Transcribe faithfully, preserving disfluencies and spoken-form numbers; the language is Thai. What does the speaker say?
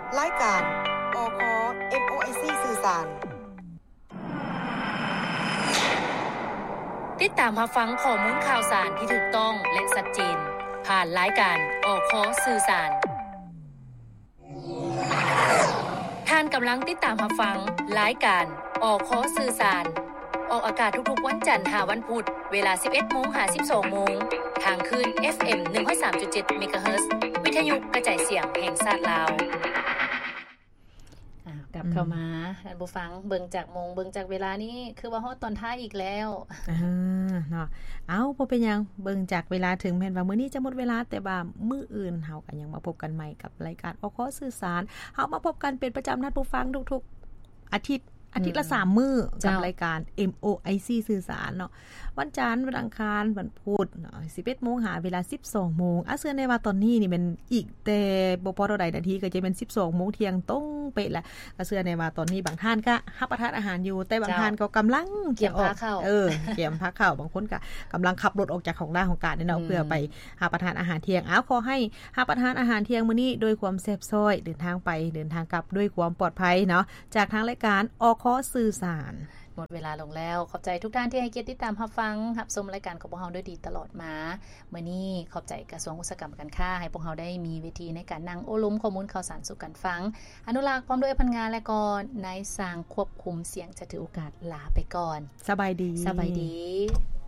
รายการอค เอ็ม โอ ไอ ซี สื่อสารติดตามรับฟังข้อมูลข่าวสารที่ถูกต้องและชัดเจนผ่านรายการอคสื่อสารท่านกำลังติดตามรับฟังรายการอคสื่อสารออกอากาศทุกๆวันจันทร์ถึงวันพุธเวลา สิบเอ็ดโมงถึงสิบสองโมงทางคลื่น เอฟ เอ็ม หนึ่งร้อยสามจุดเจ็ด เมกะเฮิรตซ์ วิทยุกระจายเสียงแห่งชาติลาวอ่ากลับเข้ามาท่านผู้ฟังเบิ่งจากโมงเบิ่งจากเวลานี้คือว่าฮอดตอนท้ายอีกแล้วอ่าเนาะเอ้าบ่เป็นหยังเบิ่งจากเวลาถึงแม้นว่ามื้อนี้จะหมดเวลาแต่ว่ามื้ออื่นเฮาก็ยังมาพบกันใหม่กับรายการอคสื่อสารเฮามาพบกันเป็นประจำนัดผู้ฟังทุกๆอาทิตย์อาทิตย์ละสามมื้อกับรายการ เอ็ม โอ ไอ ซี สื่อสารเนาะวันจันทร์วันอังคารวันพุธเนาะ สิบเอ็ดโมง หาเวลา สิบสองโมงอ่ะเชื่อในว่าตอนนี้นี่มันอีกแต่บ่พอเท่าใดนาทีก็จะเป็น สิบสองโมงเที่ยงตรงเป๊ะแล้วก็เชื่อในว่าตอนนี้บางท่านก็รับประทานอาหารอยู่แต่บางท่านก็กำลังเกี่ยมพาข้าวเออเกี่ยมพาข้าวบางคนก็กำลังขับรถออกจากของร้านของการเนาะเพื่อไปรับประทานอาหารเที่ยงอ้าวขอให้รับประทานอาหารเที่ยงมื้อนี้ด้วยความแซ่บซ้อยเดินทางไปเดินทางกลับด้วยความปลอดภัยเนาะจากทางรายการอคสื่อสารหมดเวลาลงแล้วขอบใจทุกท่านที่ให้เกียรติติดตามรับฟังรับชมรายการของพวกเราด้วยดีตลอดมามื้อนี้ขอบใจกระทรวงอุตสาหกรรมการค้าให้พวกเราได้มีเวทีในการนั่งโอ้ล้มข้อมูลข่าวสารสู่กันฟังอนุรักษ์พร้อมด้วยพนักงานและก็นายสร้างควบคุมเสียงจะถือโอกาสลาไปก่อนสบายดีสบายดี